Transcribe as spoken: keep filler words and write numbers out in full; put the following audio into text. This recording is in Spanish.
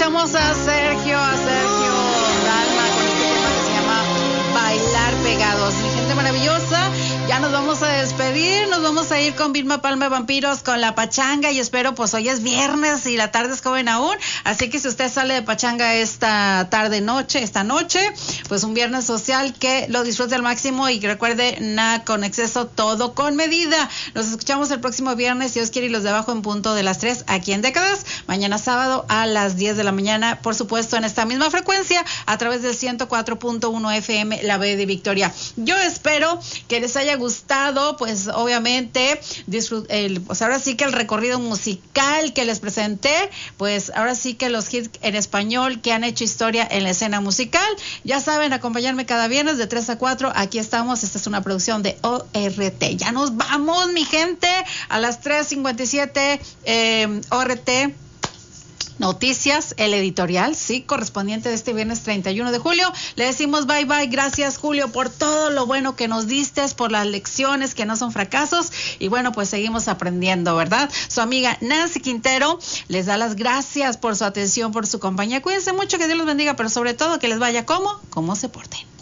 escuchamos a Sergio, a Sergio Dalma con este tema que se llama Bailar Pegados. Mi gente maravillosa, ya nos vamos a despedir, nos vamos a ir con Vilma Palma Vampiros con la pachanga y espero, pues hoy es viernes y la tarde es joven aún, así que si usted sale de pachanga esta tarde, noche, esta noche, pues un viernes social, que lo disfrute al máximo y que recuerde, nada con exceso, todo con medida. Nos escuchamos el próximo viernes, si Dios quiere, y los de abajo en punto de las tres, aquí en Décadas, mañana sábado a las diez de la mañana, por supuesto en esta misma frecuencia, a través del ciento cuatro punto uno F M, la B de Victoria. Yo espero que les haya gustado, pues obviamente, disfrut- el, pues ahora sí que el recorrido musical que les presenté, pues ahora sí que los hits en español que han hecho historia en la escena musical. Ya saben, acompañarme cada viernes de tres a cuatro, aquí estamos, esta es una producción de O R T. Ya nos vamos, mi gente, a las tres cincuenta y siete, eh, O R T Noticias, el editorial, sí, correspondiente de este viernes treinta y uno de julio. Le decimos bye bye, gracias Julio por todo lo bueno que nos diste, por las lecciones que no son fracasos, y bueno, pues seguimos aprendiendo, ¿verdad? Su amiga Nancy Quintero les da las gracias por su atención, por su compañía. Cuídense mucho, que Dios los bendiga, pero sobre todo que les vaya como, como se porten.